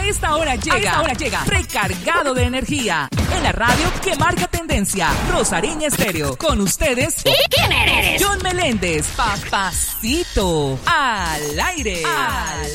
esta hora llega recargado de energía en la radio que marca tendencia. Rosariña Estéreo. Con ustedes, ¿Quién eres? John Meléndez, Papacito, al aire.